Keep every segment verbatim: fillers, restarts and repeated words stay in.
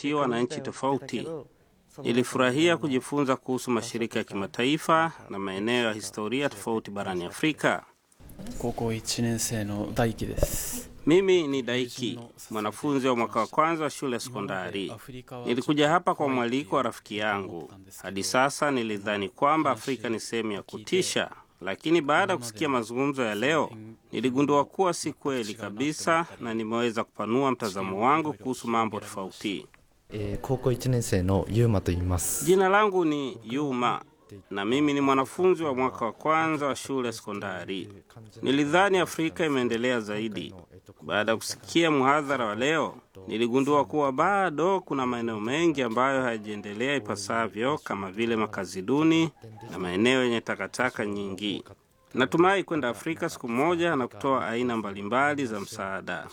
nilivutiwa na nchi tofauti. Nilifurahia kujifunza kuhusu mashirika ya kimataifa na maeneo ya historia tofauti barani Afrika. Mimi ni Daiki, mwanafunzi wa mwaka wa kwanza wa shule sekondari. Nilikuja hapa kwa mwaliko wa rafiki yangu. Hadi sasa nilidhani kwamba Afrika ni sehemu ya kutisha, lakini baada ya kusikia mazungumzo ya leo, niligundua kuwa si kweli kabisa na nimeweza kupanua mtazamo wangu kuhusu mambo tofauti. Jina langu ni Yuma na mimi ni mwanafunzi wa mwaka wa kwanza wa shule sekondari. Nilidhani Afrika imeendelea zaidi. Baada ya kusikia muhadhara wa leo, niligundua kuwa bado kuna maeneo mengi ambayo hayajaendelea ipasavyo, kama vile makazi duni na maeneo yenye takataka nyingi. Natumai kwenda Afrika siku moja na kutoa aina mbalimbali za msaada.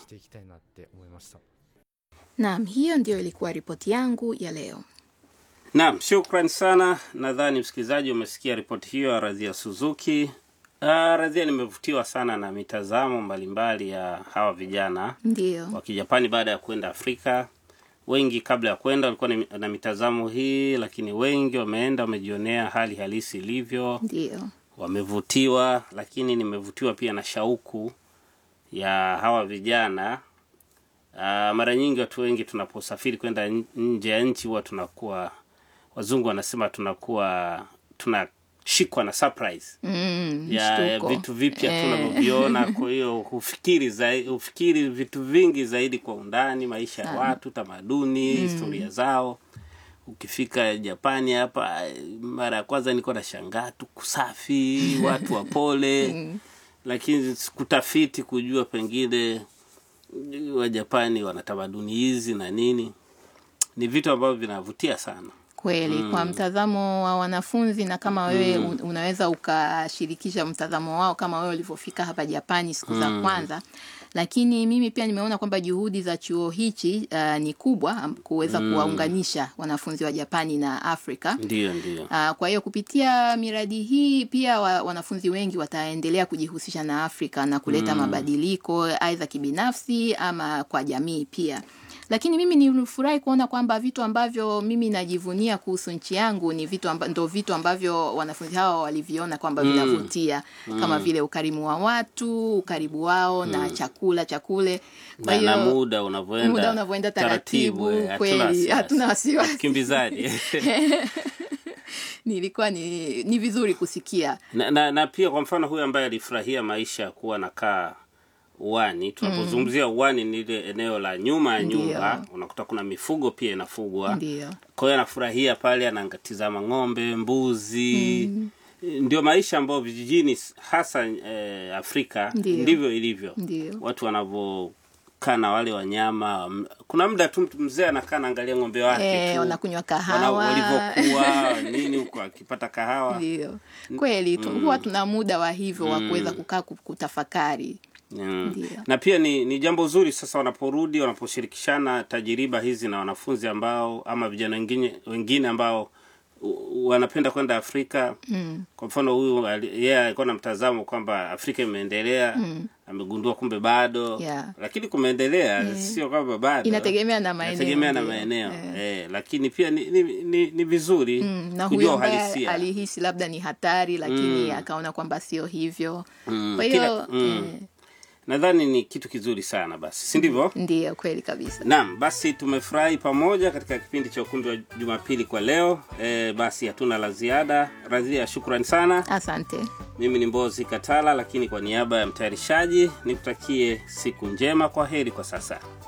Naam, hiyo ndio ilikuwa ripoti yangu ya leo. Naam, shukrani sana. Nadhani msikilizaji umesikia ripoti hiyo ya Radhia Suzuki. Uh, Radhia nimevutiwa sana na mitazamo mbalimbali ya hawa vijana Ndio. wa Kijapani baada ya kwenda Afrika. Wengi kabla ya kwenda walikuwa na mitazamo hii, lakini wengi wameenda wamejionea hali halisi ilivyo. Ndio. Wamevutiwa, lakini nimevutiwa pia na shauku ya hawa vijana. Uh, mara nyingi watu wengi tunaposafiri kwenda nje ya nchi huwa tunakuwa, wazungu wanasema tunakuwa tunashikwa na surprise mm, ya, ya vitu vipya tunavyoviona. Kwa hiyo ufikiri zaidi, ufikiri vitu vingi zaidi kwa undani, maisha ya watu, tamaduni, mm. historia zao. Ukifika Japani hapa, mara ya kwanza nilikuwa nashangaa tu kusafi, watu wapole, lakini kutafiti kujua pengine wa Japani wana tamaduni hizi na nini, ni vitu ambavyo vinavutia sana. Kweli, mm. kwa mtazamo wa wanafunzi, na kama wewe mm. unaweza ukashirikisha mtazamo wao kama wewe ulivyofika hapa Japani siku za mm. kwanza. Lakini mimi pia nimeona kwamba juhudi za chuo hichi uh, ni kubwa kuweza mm. kuwaunganisha wanafunzi wa Japani na Afrika. Ndio, ndio. Uh, kwa hiyo kupitia miradi hii pia wa, wanafunzi wengi wataendelea kujihusisha na Afrika na kuleta mm. mabadiliko aidha kibinafsi ama kwa jamii pia. Lakini mimi nilifurahi kuona kwamba vitu ambavyo mimi najivunia kuhusu nchi yangu ni vitu amba, ndo vitu ambavyo wanafunzi hao waliviona kwamba mm. vinavutia mm. kama vile ukarimu wa watu, ukaribu wao mm. na chakula chakule. Kwa hiyo na muda unavyoenda muda unavyoenda taratibu, taratibu kweli hatuna wasiwasi kimbizaji. Nilikuwa ni ni vizuri kusikia. Na, na, na pia kwa mfano huyu ambaye alifurahia maisha kuwa nakaa uwani, tunapozungumzia mm. uwani ni ile eneo la nyuma ya nyumba, unakuta kuna mifugo pia inafugwa. Ndio. Kwa hiyo anafurahia pale, anatazama ng'ombe, mbuzi. Mm. Ndio maisha ambayo vijijini hasa eh, Afrika Ndiyo. ndivyo ilivyo. Ndiyo. Watu wanavyokaa na wale wanyama, kuna muda tu mzee anakaa anaangalia ng'ombe wake eh, tu. Wanakunywa kahawa. Walivyokuwa nini huko akipata kahawa. Ndio. Kweli tu mm. huwa tuna muda wa hivyo mm. wa kuweza kukaa kutafakari. Mm. Na pia ni, ni jambo zuri sasa wanaporudi, wanaposhirikishana tajiriba hizi na wanafunzi ambao ama vijana wengine wengine ambao u, wanapenda kwenda Afrika. Mm. Kwa mfano huyu yeye yeah, alikuwa na mtazamo kwamba Afrika imeendelea, mm. amegundua kumbe bado. Yeah. Lakini kumeendelea yeah. sio kwamba bado. Inategemea na maeneo. Inategemea na maeneo. Yeah. Eh, lakini pia ni ni, ni, ni vizuri mm. kujua uhalisia. Alihisi labda ni hatari, lakini mm. akaona kwamba sio hivyo. Mm. Kwa hiyo mm. eh, nadhani ni kitu kizuri sana basi, si ndivyo? Ndio, kweli kabisa. Naam, basi tumefurahi pamoja katika kipindi cha Ukumbi wa Jumapili kwa leo. E, basi hatuna la ziada. Radhia, shukrani sana. Asante. Mimi ni Mbozi Katala, lakini kwa niaba ya mtayarishaji nikutakie siku njema. Kwa heri kwa sasa.